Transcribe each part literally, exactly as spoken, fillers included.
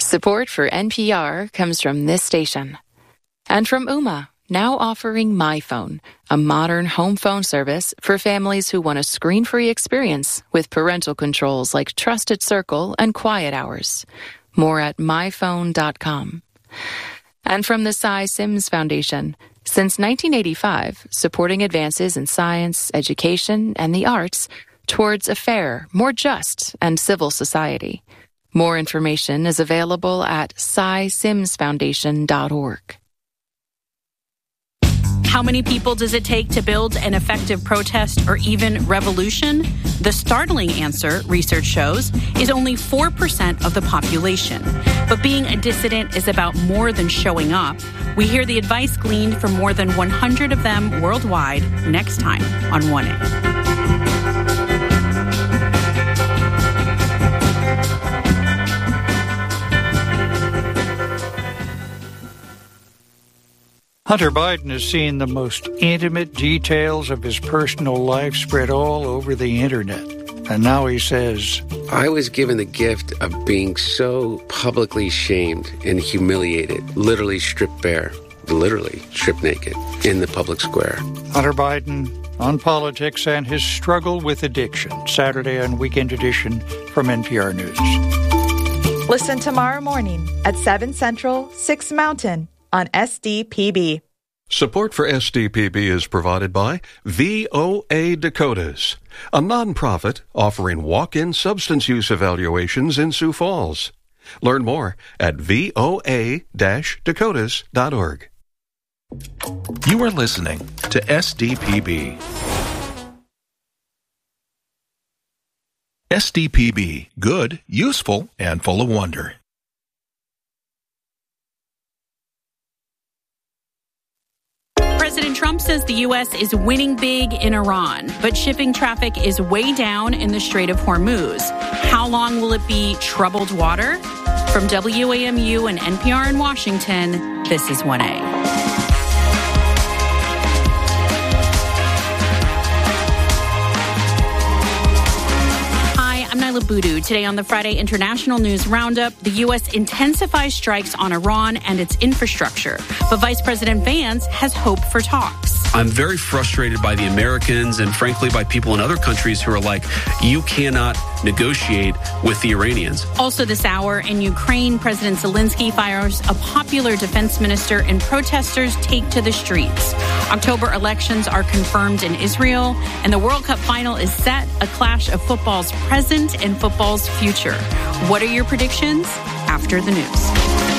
Support for N P R comes from this station. And from Ooma, now offering MyPhone, a modern home phone service for families who want a screen-free experience with parental controls like Trusted Circle and Quiet Hours. More at my phone dot com. And from the Cy Sims Foundation, since nineteen eighty-five, supporting advances in science, education, and the arts towards a fair, more just, and civil society. More information is available at cy sims foundation dot org. How many people does it take to build an effective protest or even revolution? The startling answer, research shows, is only four percent of the population. But being a dissident is about more than showing up. We hear the advice gleaned from more than one hundred of them worldwide next time on one A. Hunter Biden has seen the most intimate details of his personal life spread all over the internet. And now he says, I was given the gift of being so publicly shamed and humiliated, literally stripped bare, literally stripped naked in the public square. Hunter Biden on politics and his struggle with addiction. Saturday on Weekend Edition from N P R News. Listen tomorrow morning at seven Central, six Mountain on S D P B. Support for S D P B is provided by V O A Dakotas, a nonprofit offering walk-in substance use evaluations in Sioux Falls. Learn more at V O A dakotas dot org. You are listening to S D P B. S D P B, good, useful, and full of wonder. President Trump says the U S is winning big in Iran, but shipping traffic is way down in the Strait of Hormuz. How long will it be troubled water? From W A M U and N P R in Washington, this is one A. Budu. Today on the Friday International News Roundup, the U S intensifies strikes on Iran and its infrastructure. But Vice President Vance has hope for talks. I'm very frustrated by the Americans and frankly by people in other countries who are like, you cannot negotiate with the Iranians. Also this hour, in Ukraine, President Zelensky fires a popular defense minister and protesters take to the streets. October elections are confirmed in Israel, and the World Cup final is set, a clash of football's present and football's future. What are your predictions? After the news.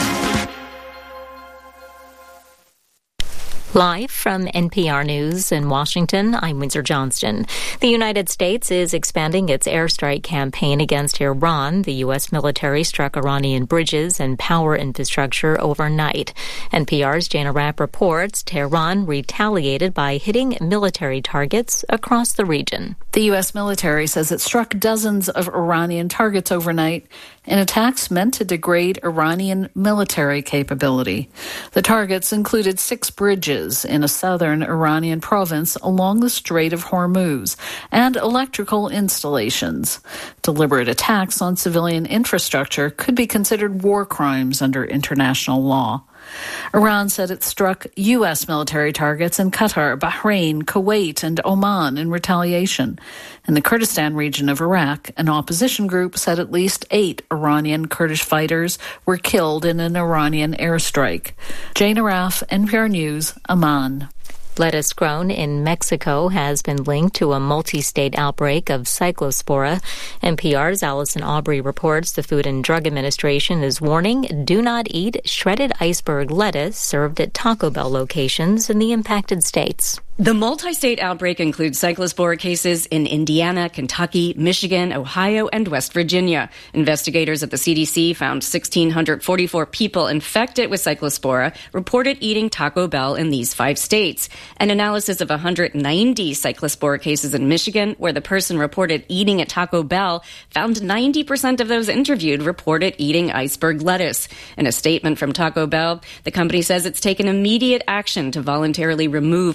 Live from N P R News in Washington, I'm Windsor Johnston. The United States is expanding its airstrike campaign against Iran. The U S military struck Iranian bridges and power infrastructure overnight. N P R's Jana Rapp reports Tehran retaliated by hitting military targets across the region. The U S military says it struck dozens of Iranian targets overnight in attacks meant to degrade Iranian military capability. The targets included six bridges in a southern Iranian province along the Strait of Hormuz and electrical installations. Deliberate attacks on civilian infrastructure could be considered war crimes under international law. Iran said it struck U S military targets in Qatar, Bahrain, Kuwait, and Oman in retaliation. In the Kurdistan region of Iraq, an opposition group said at least eight Iranian Kurdish fighters were killed in an Iranian airstrike. Jana Raff, N P R News, Amman. Lettuce grown in Mexico has been linked to a multi-state outbreak of cyclospora. N P R's Allison Aubrey reports the Food and Drug Administration is warning do not eat shredded iceberg lettuce served at Taco Bell locations in the impacted states. The multi-state outbreak includes cyclospora cases in Indiana, Kentucky, Michigan, Ohio, and West Virginia. Investigators at the C D C found one thousand six hundred forty-four people infected with cyclospora reported eating Taco Bell in these five states. An analysis of one hundred ninety cyclospora cases in Michigan, where the person reported eating at Taco Bell, found ninety percent of those interviewed reported eating iceberg lettuce. In a statement from Taco Bell, the company says it's taken immediate action to voluntarily remove potential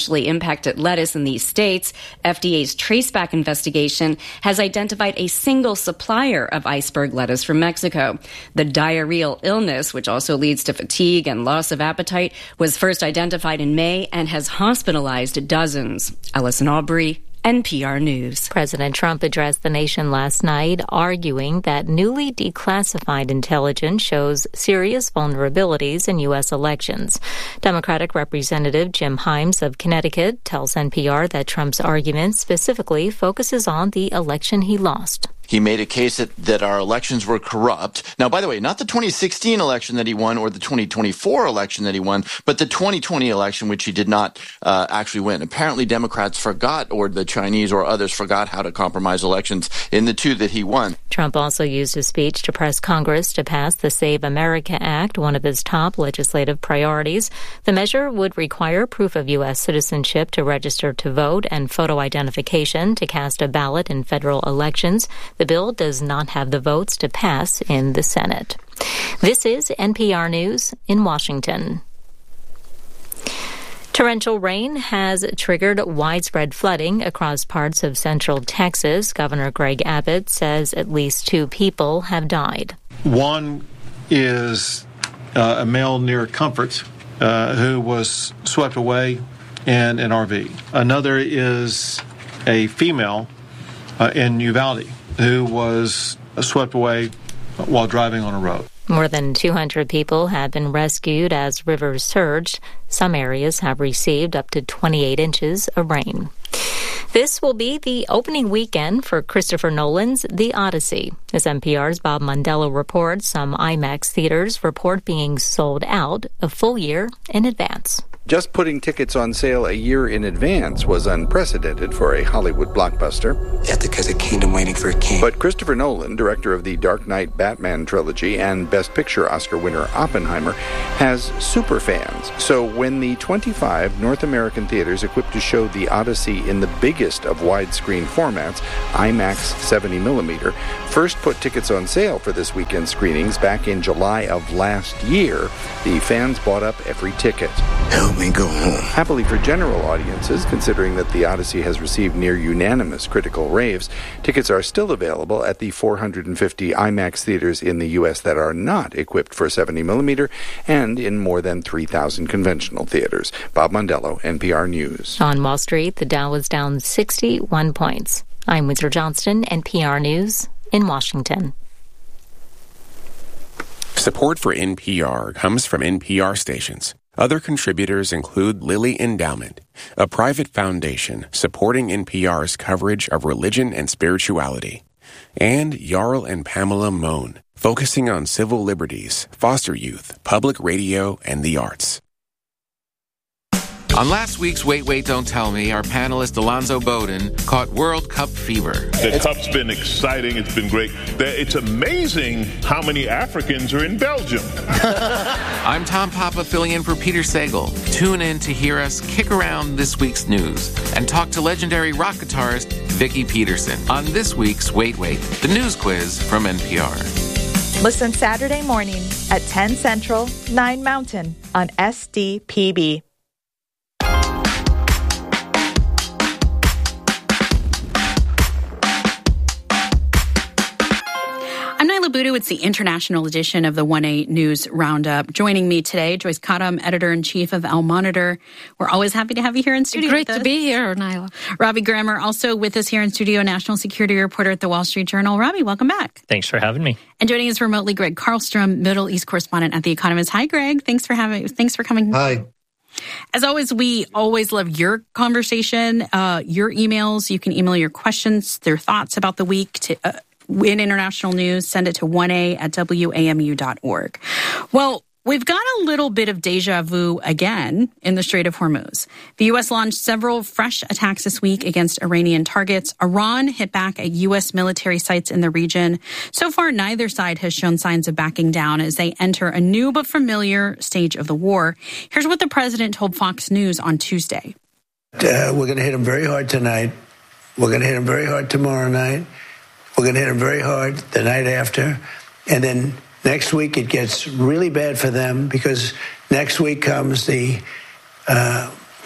potentially impacted lettuce in these states, F D A's Traceback investigation has identified a single supplier of iceberg lettuce from Mexico. The diarrheal illness, which also leads to fatigue and loss of appetite, was first identified in May and has hospitalized dozens. Allison Aubrey, N P R News. President Trump addressed the nation last night, arguing that newly declassified intelligence shows serious vulnerabilities in U S elections. Democratic Representative Jim Himes of Connecticut tells N P R that Trump's argument specifically focuses on the election he lost. He made a case that, that our elections were corrupt. Now, by the way, not the twenty sixteen election that he won or the twenty twenty-four election that he won, but the twenty twenty election, which he did not uh, actually win. Apparently, Democrats forgot, or the Chinese or others forgot how to compromise elections in the two that he won. Trump also used his speech to press Congress to pass the Save America Act, one of his top legislative priorities. The measure would require proof of U S citizenship to register to vote and photo identification to cast a ballot in federal elections. The bill does not have the votes to pass in the Senate. This is N P R News in Washington. Torrential rain has triggered widespread flooding across parts of central Texas. Governor Greg Abbott says at least two people have died. One is uh, a male near Comfort uh, who was swept away in an R V. Another is a female uh, in Uvalde who was swept away while driving on a road. More than two hundred people have been rescued as rivers surged. Some areas have received up to twenty-eight inches of rain. This will be the opening weekend for Christopher Nolan's The Odyssey. As N P R's Bob Mondello reports, some IMAX theaters report being sold out a full year in advance. Just putting tickets on sale a year in advance was unprecedented for a Hollywood blockbuster. Ethica's a kingdom waiting for a king. But Christopher Nolan, director of the Dark Knight Batman trilogy and Best Picture Oscar winner Oppenheimer, has super fans. So when the twenty-five North American theaters equipped to show The Odyssey in the biggest of widescreen formats, IMAX seventy millimeter, first put tickets on sale for this weekend screenings back in July of last year, the fans bought up every ticket. Help me go home. Happily for general audiences, considering that The Odyssey has received near unanimous critical raves, tickets are still available at the four hundred fifty IMAX theaters in the U S that are not equipped for seventy millimeter and in more than three thousand conventional theaters. Bob Mondello, N P R News. On Wall Street, the Dow was down sixty-one points. I'm Windsor Johnston, N P R News in Washington. Support for N P R comes from N P R stations. Other contributors include Lilly Endowment, a private foundation supporting N P R's coverage of religion and spirituality, and Jarl and Pamela Mohn, focusing on civil liberties, foster youth, public radio, and the arts. On last week's Wait, Wait, Don't Tell Me, our panelist Alonzo Bowden caught World Cup fever. The Cup's been exciting. It's been great. It's amazing how many Africans are in Belgium. I'm Tom Papa filling in for Peter Sagal. Tune in to hear us kick around this week's news and talk to legendary rock guitarist Vicki Peterson on this week's Wait, Wait, the news quiz from N P R. Listen Saturday morning at ten Central, nine Mountain on S D P B. I'm Nyla Budu. It's the international edition of the one A News Roundup. Joining me today, Joyce Cottom, editor-in-chief of Al Monitor. We're always happy to have you here in studio. Great to be here, Nyla. Robbie Grammer, also with us here in studio, national security reporter at the Wall Street Journal. Robbie, welcome back. Thanks for having me. And joining us remotely, Greg Carlstrom, Middle East correspondent at The Economist. Hi, Greg. Thanks for having. Thanks for coming. Hi. As always, we always love your conversation, uh, your emails. You can email your questions, their thoughts about the week to uh, in international news. Send it to one a at w a m u dot org. Well, we've got a little bit of deja vu again in the Strait of Hormuz. The U S launched several fresh attacks this week against Iranian targets. Iran hit back at U S military sites in the region. So far, neither side has shown signs of backing down as they enter a new but familiar stage of the war. Here's what the president told Fox News on Tuesday. Uh, we're going to hit them very hard tonight. We're going to hit them very hard tomorrow night. We're going to hit them very hard the night after. And then next week it gets really bad for them because next week comes the uh,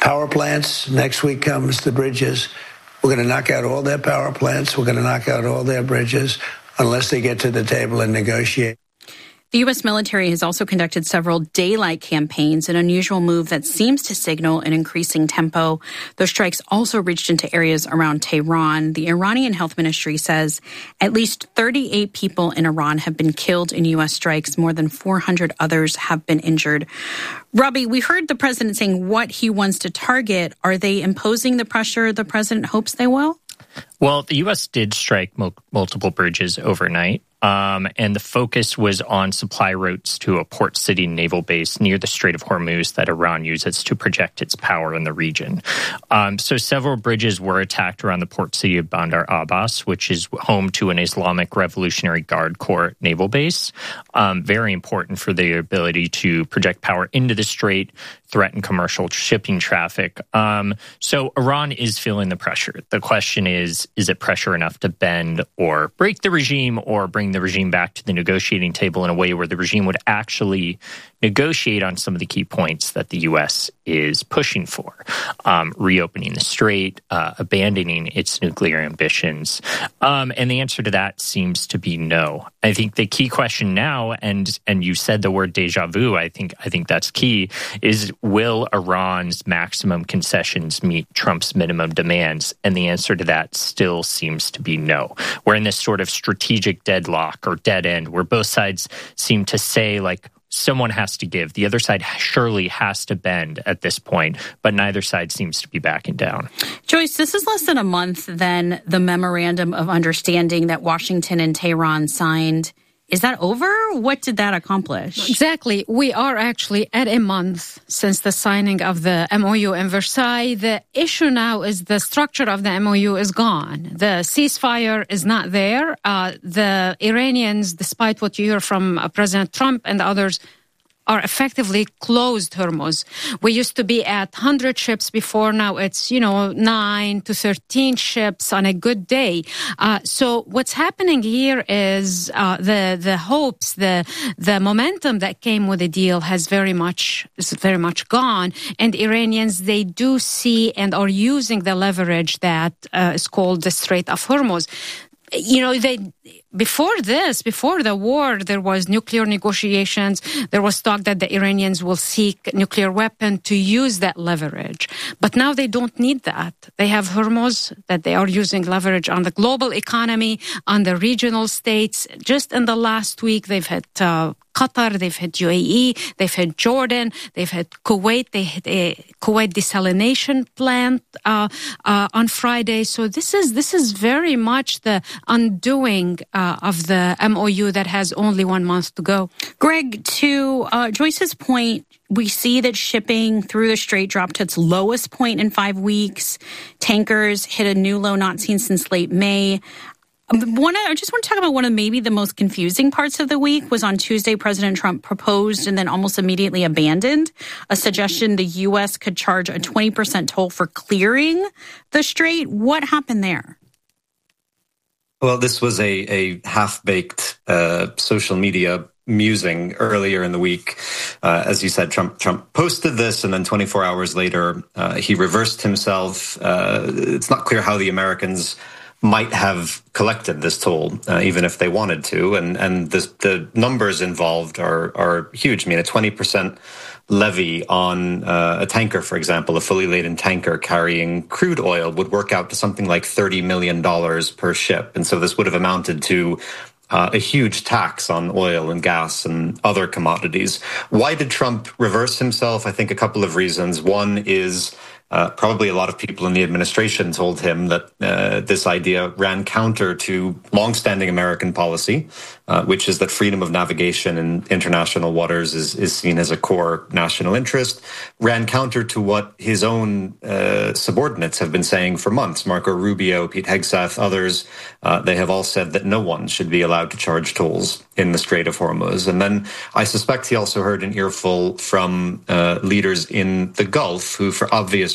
Power plants, next week comes the bridges. We're going to knock out all their power plants. We're going to knock out all their bridges unless they get to the table and negotiate. The U S military has also conducted several daylight campaigns, an unusual move that seems to signal an increasing tempo. Those strikes also reached into areas around Tehran. The Iranian health ministry says at least thirty-eight people in Iran have been killed in U S strikes. More than four hundred others have been injured. Robbie, we heard the president saying what he wants to target. Are they imposing the pressure the president hopes they will? Well, the U S did strike mo- multiple bridges overnight. Um, and the focus was on supply routes to a port city naval base near the Strait of Hormuz that Iran uses to project its power in the region. Um, so several bridges were attacked around the port city of Bandar Abbas, which is home to an Islamic Revolutionary Guard Corps naval base. Um, very important for the ability to project power into the strait, threaten commercial shipping traffic. Um, so Iran is feeling the pressure. The question is, is it pressure enough to bend or break the regime or bring the regime back to the negotiating table in a way where the regime would actually negotiate on some of the key points that the U S is pushing for, um, reopening the strait, uh, abandoning its nuclear ambitions. Um, and the answer to that seems to be no. I think the key question now, and and you said the word deja vu, I think I think that's key, is will Iran's maximum concessions meet Trump's minimum demands? And the answer to that still seems to be no. We're in this sort of strategic deadlock or dead end where both sides seem to say, like, someone has to give. The other side surely has to bend at this point, but neither side seems to be backing down. Joyce, this is less than a month than the memorandum of understanding that Washington and Tehran signed. Is that over? What did that accomplish? Exactly. We are actually at a month since the signing of the M O U in Versailles. The issue now is the structure of the M O U is gone. The ceasefire is not there. Uh, the Iranians, despite what you hear from uh, President Trump and others, are effectively closed Hormuz. We used to be at one hundred ships before. Now it's, you know, nine to thirteen ships on a good day. Uh, so what's happening here is uh, the the hopes, the the momentum that came with the deal has very much is very much gone. And Iranians, they do see and are using the leverage that uh, is called the Strait of Hormuz. You know, they before this, before the war, there was nuclear negotiations. There was talk that the Iranians will seek nuclear weapon to use that leverage. But now they don't need that. They have Hormuz that they are using leverage on the global economy, on the regional states. Just in the last week, they've had uh, Qatar, they've had U A E, they've had Jordan, they've had Kuwait, they had a Kuwait desalination plant uh, uh, on Friday. So this is this is very much the undoing uh, of the M O U that has only one month to go. Greg, to uh, Joyce's point, we see that shipping through the strait dropped to its lowest point in five weeks. Tankers hit a new low not seen since late May. One, I just want to talk about one of maybe the most confusing parts of the week was on Tuesday, President Trump proposed and then almost immediately abandoned a suggestion the U S could charge a twenty percent toll for clearing the strait. What happened there? Well, this was a, a half-baked uh, social media musing earlier in the week. Uh, as you said, Trump Trump posted this, and then twenty-four hours later, uh, he reversed himself. Uh, it's not clear how the Americans might have collected this toll, uh, even if they wanted to. And and this, the numbers involved are are huge. I mean, a twenty percent levy on uh, a tanker, for example, a fully laden tanker carrying crude oil would work out to something like thirty million dollars per ship. And so this would have amounted to Uh, a huge tax on oil and gas and other commodities. Why did Trump reverse himself? I think a couple of reasons. One is uh, probably a lot of people in the administration told him that uh, this idea ran counter to longstanding American policy, uh, which is that freedom of navigation in international waters is, is seen as a core national interest, ran counter to what his own uh, subordinates have been saying for months. Marco Rubio, Pete Hegseth, others, uh, they have all said that no one should be allowed to charge tolls in the Strait of Hormuz. And then I suspect he also heard an earful from uh, leaders in the Gulf who, for obvious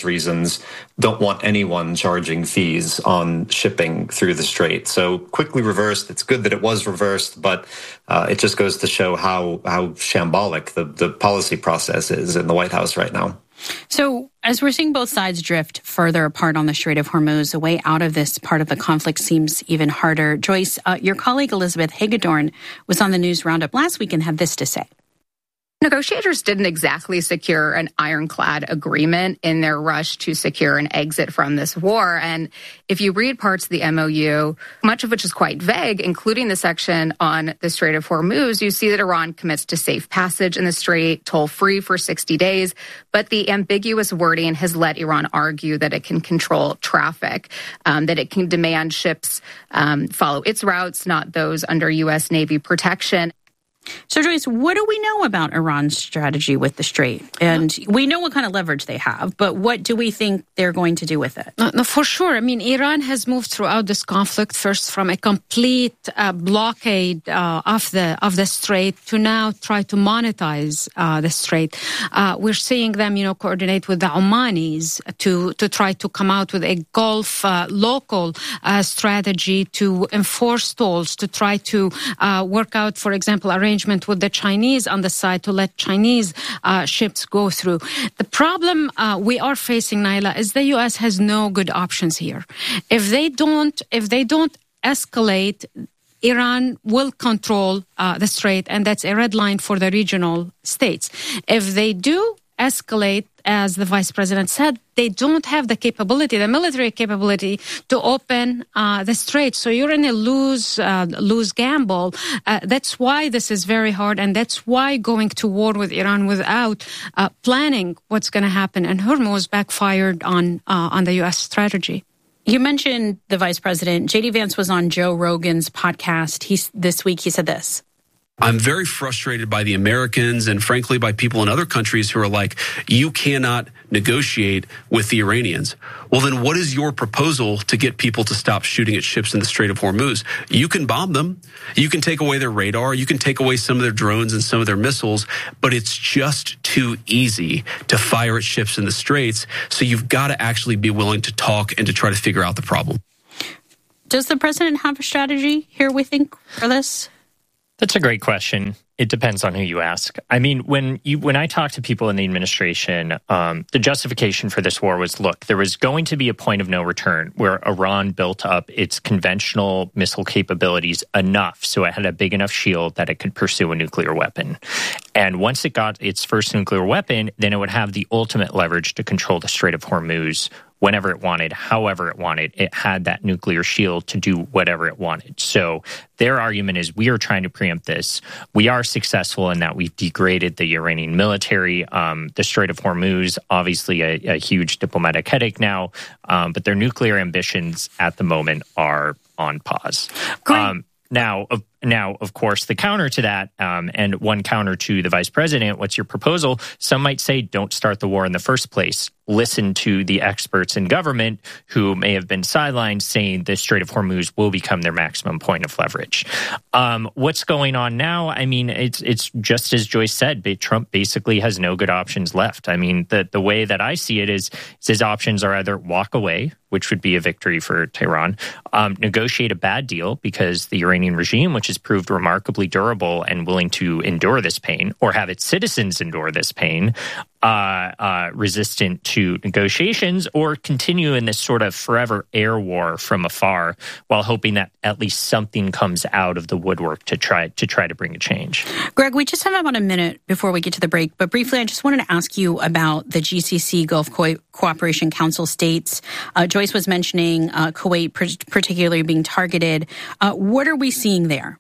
reasons, don't want anyone charging fees on shipping through the strait. So quickly reversed. It's good that it was reversed, but uh, it just goes to show how how shambolic the, the policy process is in the White House right now. So as we're seeing both sides drift further apart on the Strait of Hormuz, the way out of this part of the conflict seems even harder. Joyce, uh, your colleague Elizabeth Hagedorn was on the News Roundup last week and had this to say. Negotiators didn't exactly secure an ironclad agreement in their rush to secure an exit from this war. And if you read parts of the M O U, much of which is quite vague, including the section on the Strait of Hormuz, you see that Iran commits to safe passage in the strait, toll-free for sixty days. But the ambiguous wording has let Iran argue that it can control traffic, um, that it can demand ships um, follow its routes, not those under U S Navy protection. So, Joyce, what do we know about Iran's strategy with the Strait? And we know what kind of leverage they have, but what do we think they're going to do with it? No, no, for sure. I mean, Iran has moved throughout this conflict first from a complete uh, blockade uh, of the of the Strait to now try to monetize uh, the Strait. Uh, we're seeing them, you know, coordinate with the Omanis to to try to come out with a Gulf uh, local uh, strategy to enforce tolls, to try to uh, work out, for example, arrange with the Chinese on the side to let Chinese uh, ships go through. The problem uh, we are facing, Naila, is the U S has no good options here. If they don't, if they don't escalate, Iran will control uh, the Strait, and that's a red line for the regional states. If they do escalate, as the vice president said, they don't have the capability, the military capability, to open uh, the strait. So you're in a lose uh, lose gamble. Uh, that's why this is very hard, and that's why going to war with Iran without uh, planning what's going to happen in Hormuz backfired on uh, on the U S strategy. You mentioned the vice president. J D Vance was on Joe Rogan's podcast. He's, this week he said this. I'm very frustrated by the Americans and frankly by people in other countries who are like, you cannot negotiate with the Iranians. Well, then what is your proposal to get people to stop shooting at ships in the Strait of Hormuz? You can bomb them. You can take away their radar. You can take away some of their drones and some of their missiles, but it's just too easy to fire at ships in the straits. So you've got to actually be willing to talk and to try to figure out the problem. Does the president have a strategy here, we think, for this? That's a great question. It depends on who you ask. I mean, when you when I talk to people in the administration, um, the justification for this war was, look, there was going to be a point of no return where Iran built up its conventional missile capabilities enough so it had a big enough shield that it could pursue a nuclear weapon. And once it got its first nuclear weapon, then it would have the ultimate leverage to control the Strait of Hormuz whenever it wanted, however it wanted. It had that nuclear shield to do whatever it wanted. So their argument is, we are trying to preempt this. We are successful in that we've degraded the Iranian military. Um, the Strait of Hormuz, obviously a, a huge diplomatic headache now, um, but their nuclear ambitions at the moment are on pause. Um, now, of, now, of course, the counter to that, um, and one counter to the vice president, what's your proposal? Some might say, don't start the war in the first place. Listen to the experts in government who may have been sidelined saying the Strait of Hormuz will become their maximum point of leverage. Um, what's going on now? I mean, it's it's just as Joyce said, Trump basically has no good options left. I mean, the, the way that I see it is, is his options are either walk away, which would be a victory for Tehran, um, negotiate a bad deal because the Iranian regime, which has proved remarkably durable and willing to endure this pain, or have its citizens endure this pain, Uh, uh, resistant to negotiations, or continue in this sort of forever air war from afar while hoping that at least something comes out of the woodwork to try to try to bring a change. Greg, we just have about a minute before we get to the break, but briefly, I just wanted to ask you about the G C C Gulf Co- Cooperation Council states. Uh, Joyce was mentioning uh, Kuwait particularly being targeted. Uh, what are we seeing there?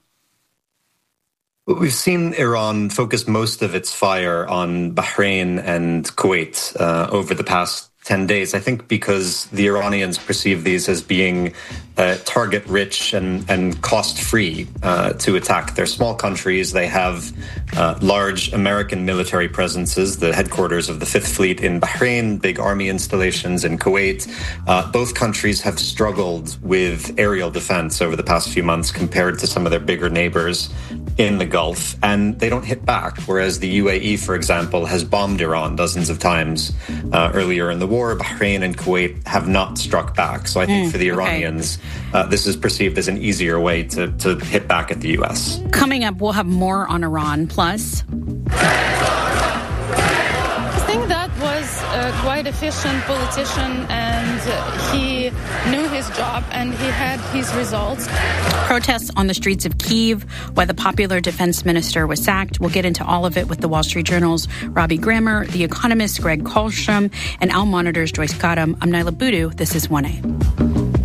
We've seen Iran focus most of its fire on Bahrain and Kuwait uh, over the past ten days, I think because the Iranians perceive these as being uh, target-rich and, and cost-free uh, to attack. They're small countries. They have uh, large American military presences, the headquarters of the Fifth Fleet in Bahrain, big army installations in Kuwait. Uh, both countries have struggled with aerial defense over the past few months compared to some of their bigger neighbors in the Gulf, and they don't hit back, whereas the U A E, for example, has bombed Iran dozens of times uh, earlier in the war. war, Bahrain and Kuwait have not struck back. So I think Mm, for the okay. Iranians, uh, this is perceived as an easier way to, to hit back at the U S. Coming up, we'll have more on Iran. Plus, I think that was a quite efficient politician, and he knew his job and he had his results. protests on the streets of Kyiv, why the popular defense minister was sacked. We'll get into all of it with the Wall Street Journal's Robbie Grammer, The Economist Greg Karlstrom, and Al Monitor's Joyce Gottam. I'm Nyla Boodoo. This is one A.